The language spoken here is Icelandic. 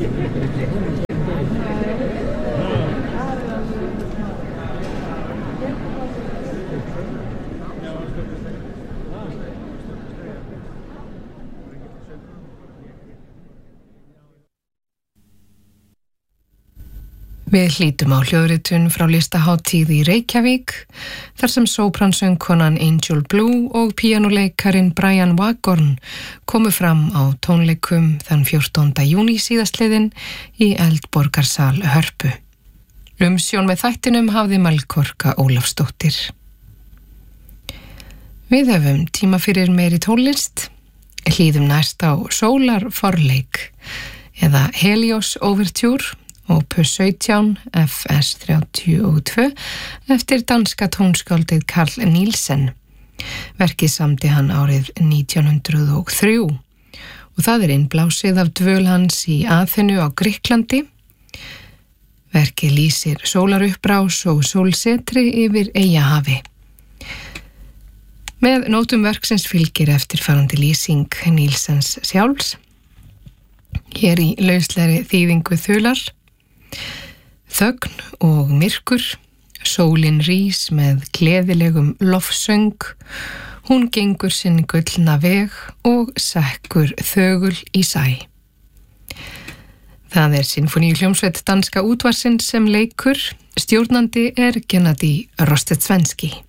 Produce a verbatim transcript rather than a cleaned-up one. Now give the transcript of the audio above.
Við hlítum á hljóðritun frá listahátíð í Reykjavík, þar sem sópransöngkonan Angel Blue og píanuleikarin Brian Waghorn komu fram á tónleikum þann fjórtánda júní síðastliðinn í Eldborgarsal Hörpu. Umsjón með þættinum hafði Melkorka Ólafsdóttir. Við höfum tíma fyrir meiri tónlist, hlýðum næst á Solar Forleik eða Helios Overture Opus sautján F S þrjátíu og tvö eftir danska tónskáldið Carl Nielsen. Verkið samdi hann árið nítján hundruð og þrjú og það er innblásið af dvöl hans í Aþenu á Grikklandi. Verkið lýsir sólaruppbrás og sólsetri yfir Eyjahafi. Með nótum verksins fylgir eftirfarandi lýsing Nielsens sjálfs. Hér í lauslegri þýðingu Þular. Þögn og myrkur, sólin rís með gleðilegum lofsöng, hún gengur sinn gullna veg og sekkur þögul í sæ. Það er sinfoníuhljómsveit danska útvarpsins sem leikur, stjórnandi er Gennadí Rostetsvenski.